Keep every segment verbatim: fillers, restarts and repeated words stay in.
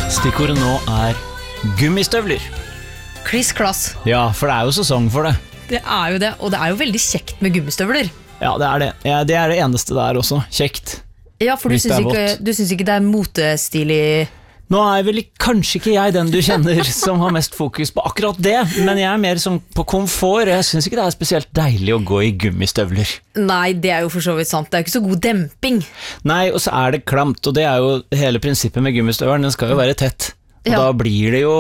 Stikkordet nå er gummistøvler. Kliss klass. Ja, for det er jo sesong for det. Det er jo det, og det er jo veldig kjekt med gummistøvler. Ja, det er det. Ja, det er det eneste der også. Kjekt. Ja, for du Hvis det syns er ikke, vått. du syns ikke det er motestilig. Nå er vel kanskje ikke jeg den du kjenner som har mest fokus på akkurat det, men jeg er mer sånn på komfort. Jeg synes ikke det er spesielt deilig å gå i gummistøvler. Nei, det er jo for så vidt sant. Det er jo ikke så god demping. Nei, og så er det klamt, og det er jo hele prinsippet med gummistøvelen. Den skal jo være tett, og Ja. da blir det jo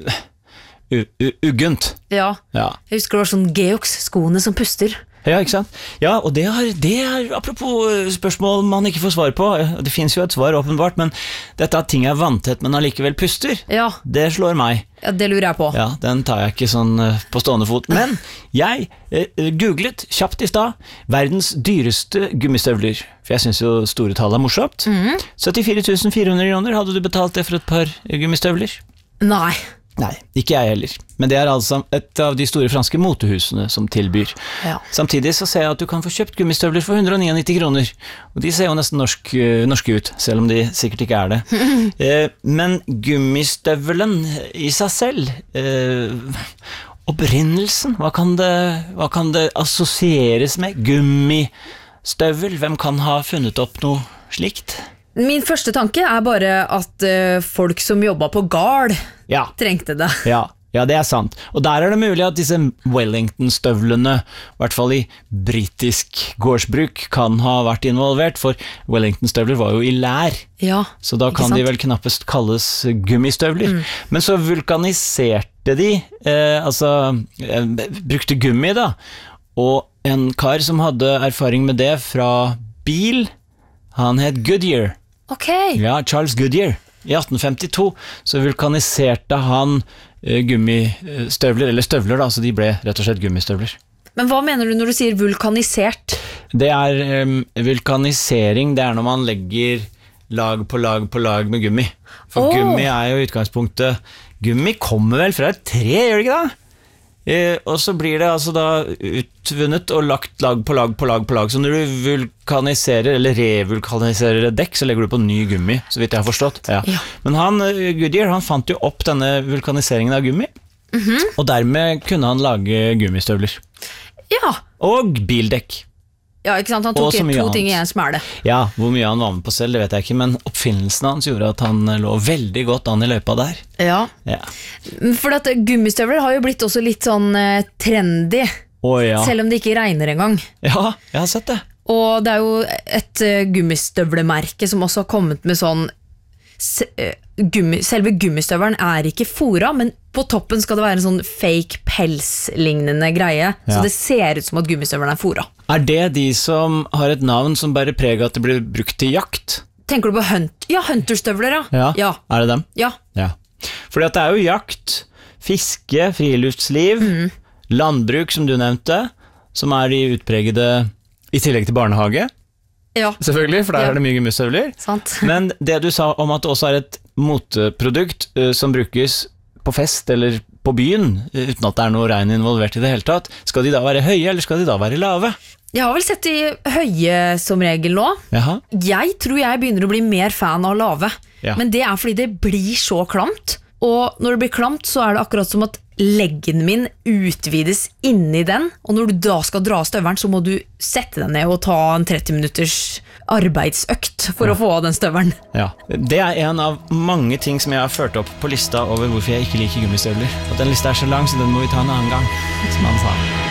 u u uggent. Ja, Ja. jeg husker det var sånn Geox-skoene som puster. Ja, ikke sant? Ja, og det er, det er apropos spørsmål man ikke får svar på. Det finnes jo et svar åpenbart, men dette at ting er vanntett, men allikevel puster, Ja, det slår meg. ja det lurer jeg på. Ja, den tar jeg ikke sånn eh, på stående fot. Men jeg eh, googlet kjapt i stad verdens dyreste gummistøvler. For jeg synes jo store tall er morsomt. syttifire tusen fire hundre kroner hadde du betalt det for et par gummistøvler? Nei. Nei, ikke jeg heller. Men det er altså et av de store franske motehusene som tilbyr. Ja. Samtidig så ser jeg at du kan få kjøpt gummistøvler for hundre og nittini kroner. Og de ser jo nesten norsk, eh, norske ut, selv om de sikkert ikke er det. eh, men gummistøvelen i seg selv, eh, opprinnelsen, hva kan, det, hva kan det assosieres med? Gummistøvel, hvem kan ha funnet opp noe slikt? Min første tanke er bare at eh, folk som jobba på gard Ja. trengte det. Ja, ja, det er sant. Og der er det mulig at disse Wellington-støvlene, i hvert fall i britisk gårdsbruk, kan ha vært involvert, for Wellington-støvler var jo i lær, Ja, så da ikke kan sant? de vel knappest kalles gummistøvler. Men så vulkaniserte de, eh, altså eh, brukte gummi da, og en kar som hadde erfaring med det fra bil, han het Goodyear. Ok. Ja, Charles Goodyear. I atten femtito så vulkaniserte han eh, gummistøvler, eller støvler da, så de ble rett og slett gummistøvler. Men hva mener du når du sier vulkanisert? Det er em, vulkanisering, det er når man legger lag på lag på lag med gummi. For Åh. gummi er jo i utgangspunktet, gummi kommer vel fra et tre, gjør det ikke da? Eh, og så blir det altså da utvunnet og lagt lag på lag på lag på lag. Så når du vulkaniserer eller revulkaniserer et dekk, så legger du på ny gummi, så vidt jeg har forstått. Ja. Ja. Men han, eh, Goodyear, han fant jo opp denne vulkaniseringen av gummi, og dermed kunne han lage gummistøvler. Ja, Og bildekk. ja ikke sant? Han Og tok så to mye ting i annet. en smæle. Ja, hvor mye han var med på selv, det vet jeg ikke, men oppfinnelsen hans gjorde at han lå veldig godt an i løypa der. Ja. Ja. For at gummistøvler har jo blitt også litt sånn eh, trendy, Å ja. selv om det ikke regner engang. Ja, jeg har sett det. Og det er jo et eh, gummistøvlemerke som også har kommet med sånn se, eh, gummi, selve gummistøvelen er ikke fora, men på toppen skal det være en sånn fake pels-lignende greie, Ja. så det ser ut som at gummistøvelen er fora. Er det de som har et navn som bærer preg av at det blir brukt til jakt? Tenker du på hunt? Ja, hunterstøvler, ja. Ja. Ja. Er det dem? Ja. Ja. Fordi at det er jo jakt, fiske, friluftsliv, landbruk som du nevnte, som er de utpregede i tillegg til barnehage, Ja. selvfølgelig, for der Ja. er det mye gummistøvler. Sant. Men det du sa om at det også er et moteprodukt uh, som brukes på fest eller på byen, uh, uten at det er noe regn involvert i det hele tatt, skal de da være høye, eller skal de da være lave? Jeg har vel sett de høye som regel nå. Jaha. Jeg tror jeg begynner å bli mer fan av lave, Ja. men det er fordi det blir så klamt. Og når det blir klamt, så er det akkurat som at leggen min utvides inni den, og når du da skal dra av støvelen, så må du sette deg ned og ta en tretti minutters arbeidsøkt for å få av den støvelen. Ja. Det er en av mange ting som jeg har ført opp på lista over hvorfor jeg ikke liker gummistøvler. At den lista er så lang, så den må vi ta en annen gang, som han sa.